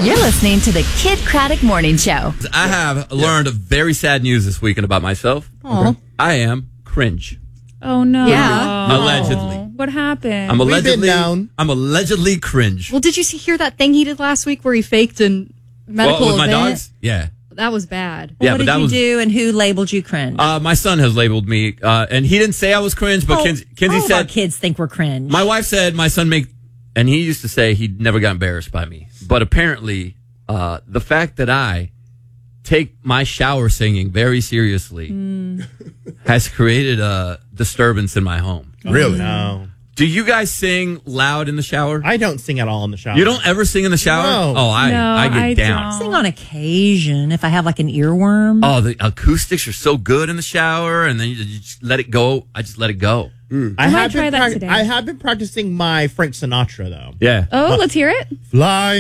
You're listening to the Kid Craddock Morning Show. I have learned very sad news this weekend about myself. Okay. I am cringe. Oh, no. Yeah. Allegedly. What happened? I'm allegedly known. I'm allegedly cringe. Well, did you hear that thing he did last week where he faked a medical with my event? dogs? Yeah. That was bad. Yeah, What but did that you was do and who labeled you cringe? my son has labeled me and he didn't say I was cringe, but Kinsey all of our said kids think we're cringe. my wife said my son and he used to say he never got embarrassed by me. But apparently the fact that I take my shower singing very seriously has created a disturbance in my home. Really? No. Do you guys sing loud in the shower? I don't sing at all in the shower. You don't ever sing in the shower? No. Oh, I get I down. don't. Sing on occasion if I have like an earworm. Oh, the acoustics are so good in the shower, and then you just let it go. I just let it go. I might have try been that today. I have been practicing my Frank Sinatra though. Yeah. Oh, let's hear it. Fly